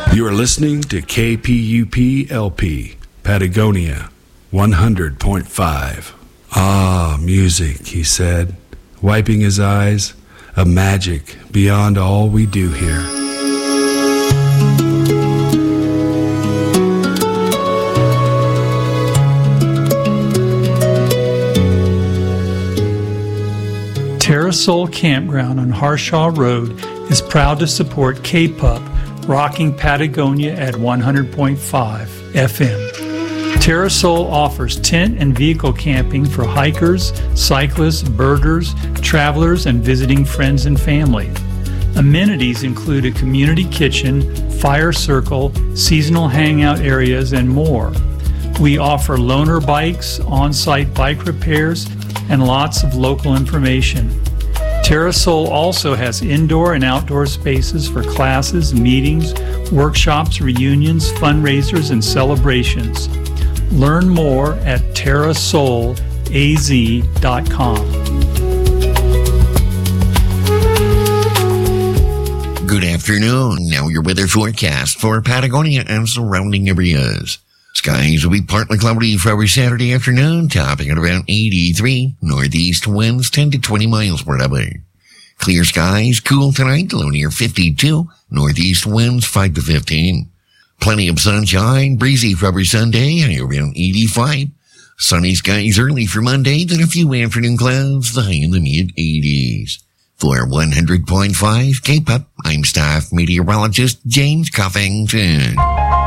You are listening to KPUP LP, Patagonia, 100.5. Ah, music, he said, wiping his eyes, a magic beyond all we do here. Terrasol Campground on Harshaw Road is proud to support K-Pup, rocking Patagonia at 100.5 FM. Terrasol offers tent and vehicle camping for hikers, cyclists, birders, travelers, and visiting friends and family. Amenities include a community kitchen, fire circle, seasonal hangout areas, and more. We offer loaner bikes, on-site bike repairs, and lots of local information. Terrasol also has indoor and outdoor spaces for classes, meetings, workshops, reunions, fundraisers, and celebrations. Learn more at terrasolaz.com. Good afternoon. Now your weather forecast for Patagonia and surrounding areas. Skies will be partly cloudy for every Saturday afternoon, topping at around 83. Northeast winds 10 to 20 miles per hour. Clear skies, cool tonight, low near 52. Northeast winds 5 to 15. Plenty of sunshine, breezy for every Sunday, high around 85. Sunny skies early for Monday, then a few afternoon clouds, the high in the mid-80s. For 100.5 K-Pup, I'm staff meteorologist James Coffington.